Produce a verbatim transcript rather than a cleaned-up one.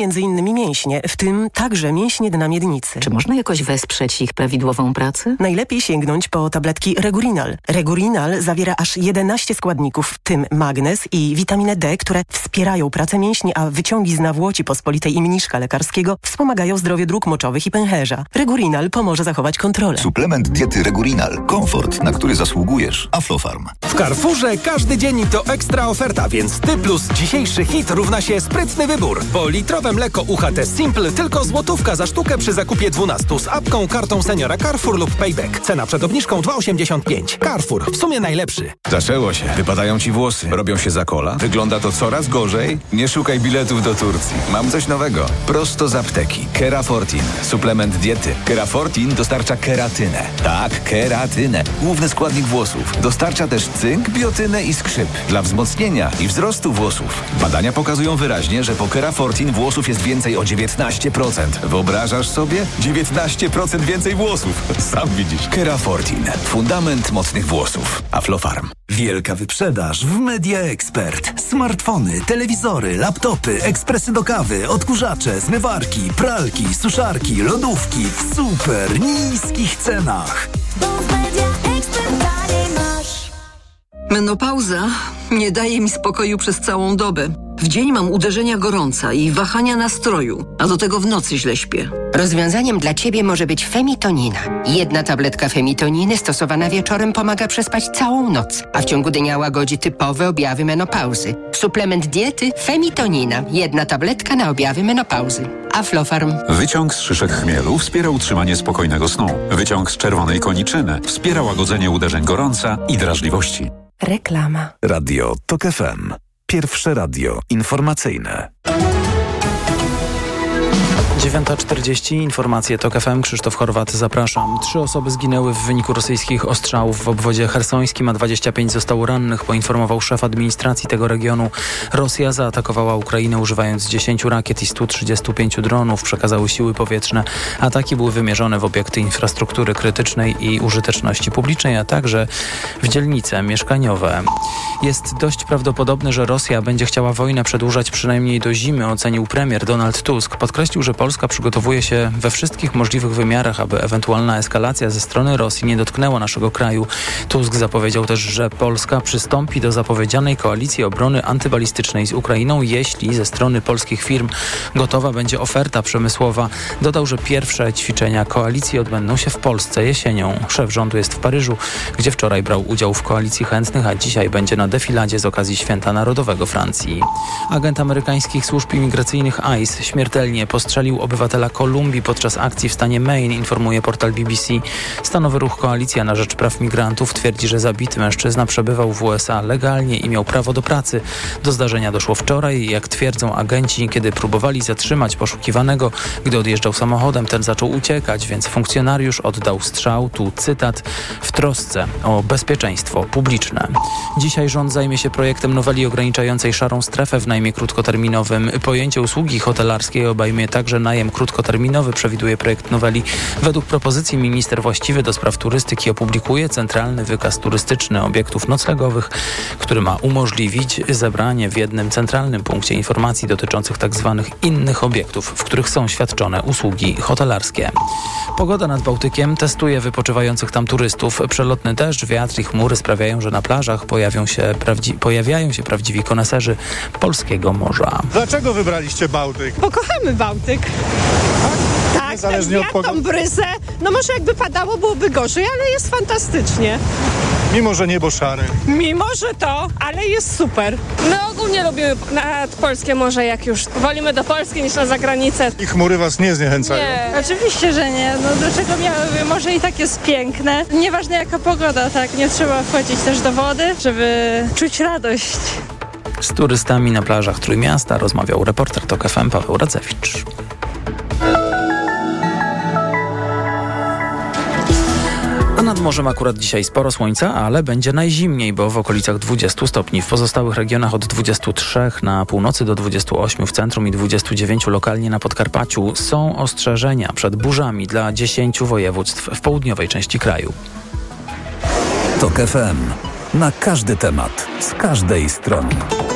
między innymi mięśnie, w tym także mięśnie dna miednicy. Czy można jakoś wesprzeć ich prawidłową pracę? Najlepiej sięgnąć po tabletki Regurinal. Regurinal zawiera aż jedenaście składników, w tym magnez i witaminę D, które wspierają pracę mięśni, a wyciągi z nawłoci pospolitej i mniszka lekarskiego wspomagają zdrowie dróg moczowych i pęcherza. Regurinal pomoże zachować kontrolę. Suplement diety Regurinal. Komfort, na który zasługujesz. Aflofarm. W Carrefourze każdy dzień to ekstra oferta, więc Ty plus dzisiejszy hit równa się sprytny wybór. Bo litrowe mleko U H T Simple tylko złotówka za sztukę przy zakupie dwunastu z apką, kartą seniora Carrefour lub Payback. Cena przed obniżką dwa osiemdziesiąt pięć. Carrefour, w sumie najlepszy. Zaczęło się. Wypadają ci włosy. Robią się za kola. Wygląda to coraz gorzej. Nie szukaj biletów do Turcji. Mam coś nowego. Prosto z apteki. Kerafortin. Suplement diety. Kerafortin dostarcza keratynę. Tak, keratynę. Główny składnik włosów. Dostarcza też cynk, biotynę i skrzyp. Dla wzmocnienia i wzrostu włosów. Badania pokazują wyraźnie, że po Kerafortin włosów jest więcej o dziewiętnaście procent. Wyobrażasz sobie? dziewiętnaście procent więcej włosów. Sam widzisz. Kerafortin. Fundament mocnych włosów. Aflofarm. Wielka wyprzedaż w Media Expert. Smartfony, telewizory, laptopy, ekspresy do kawy, odkurzacze, zmywarki, pralki, suszarki, lodówki w super niskich cenach. Menopauza nie daje mi spokoju przez całą dobę. W dzień mam uderzenia gorąca i wahania nastroju, a do tego w nocy źle śpię. Rozwiązaniem dla Ciebie może być Femitonina. Jedna tabletka Femitoniny stosowana wieczorem pomaga przespać całą noc, a w ciągu dnia łagodzi typowe objawy menopauzy. Suplement diety Femitonina. Jedna tabletka na objawy menopauzy. Aflofarm. Wyciąg z szyszek chmielu wspiera utrzymanie spokojnego snu. Wyciąg z czerwonej koniczyny wspiera łagodzenie uderzeń gorąca i drażliwości. Reklama. Radio Tok F M. Pierwsze radio informacyjne. dziewiąta czterdzieści, informacje TOK F M, Krzysztof Horwaty, zapraszam. Trzy osoby zginęły w wyniku rosyjskich ostrzałów w obwodzie chersońskim, a dwadzieścia pięć zostało rannych, poinformował szef administracji tego regionu. Rosja zaatakowała Ukrainę używając dziesięciu rakiet i stu trzydziestu pięciu dronów, przekazały siły powietrzne. Ataki były wymierzone w obiekty infrastruktury krytycznej i użyteczności publicznej, a także w dzielnice mieszkaniowe. Jest dość prawdopodobne, że Rosja będzie chciała wojnę przedłużać przynajmniej do zimy, ocenił premier Donald Tusk. Podkreślił, że Polska przygotowuje się we wszystkich możliwych wymiarach, aby ewentualna eskalacja ze strony Rosji nie dotknęła naszego kraju. Tusk zapowiedział też, że Polska przystąpi do zapowiedzianej koalicji obrony antybalistycznej z Ukrainą, jeśli ze strony polskich firm gotowa będzie oferta przemysłowa. Dodał, że pierwsze ćwiczenia koalicji odbędą się w Polsce jesienią. Szef rządu jest w Paryżu, gdzie wczoraj brał udział w koalicji chętnych, a dzisiaj będzie na defiladzie z okazji Święta Narodowego Francji. Agent amerykańskich służb imigracyjnych I C E śmiertelnie postrzelił obywatela Kolumbii podczas akcji w stanie Maine, informuje portal B B C. Stanowy ruch Koalicja na rzecz praw migrantów twierdzi, że zabity mężczyzna przebywał w U S A legalnie i miał prawo do pracy. Do zdarzenia doszło wczoraj, jak twierdzą agenci, kiedy próbowali zatrzymać poszukiwanego. Gdy odjeżdżał samochodem, ten zaczął uciekać, więc funkcjonariusz oddał strzał, tu cytat, w trosce o bezpieczeństwo publiczne. Dzisiaj rząd zajmie się projektem noweli ograniczającej szarą strefę w najmie krótkoterminowym. Pojęcie usługi hotelarskiej obejmie także najem krótkoterminowy, przewiduje projekt noweli. Według propozycji minister właściwy do spraw turystyki opublikuje centralny wykaz turystyczny obiektów noclegowych, który ma umożliwić zebranie w jednym centralnym punkcie informacji dotyczących tzw. innych obiektów, w których są świadczone usługi hotelarskie. Pogoda nad Bałtykiem testuje wypoczywających tam turystów. Przelotny deszcz, wiatr i chmury sprawiają, że na plażach pojawią się, prawdzi- pojawiają się prawdziwi koneserzy polskiego morza. Dlaczego wybraliście Bałtyk? Bo kochamy Bałtyk. Tak, tak, niezależnie od pogody. Tą bryzę. No może jakby padało, byłoby gorzej, ale jest fantastycznie. Mimo, że niebo szare. Mimo, że to, ale jest super. My ogólnie lubimy nad polskie morze, jak już wolimy do Polski niż na zagranicę. I chmury was nie zniechęcają? Nie. Oczywiście, że nie. No dlaczego miałyby? Morze i tak jest piękne. Nieważne jaka pogoda, tak. Nie trzeba wchodzić też do wody, żeby czuć radość. Z turystami na plażach Trójmiasta rozmawiał reporter TOK F M Paweł Radzewicz. A nad morzem akurat dzisiaj sporo słońca, ale będzie najzimniej, bo w okolicach dwudziestu stopni. W pozostałych regionach od dwudziestu trzech na północy do dwudziestu ośmiu w centrum i dwudziestu dziewięciu lokalnie na Podkarpaciu. Są ostrzeżenia przed burzami dla dziesięciu województw w południowej części kraju. TOK F M. Na każdy temat, z każdej strony.